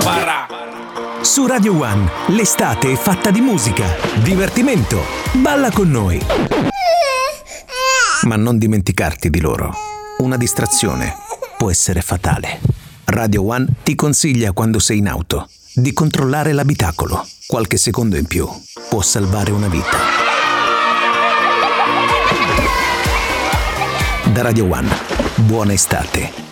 Barbara. Su Radio One, l'estate è fatta di musica, divertimento. Balla con noi. Ma non dimenticarti di loro. Una distrazione può essere fatale. Radio One ti consiglia, quando sei in auto, di controllare l'abitacolo. Qualche secondo in più può salvare una vita. Da Radio One, buona estate.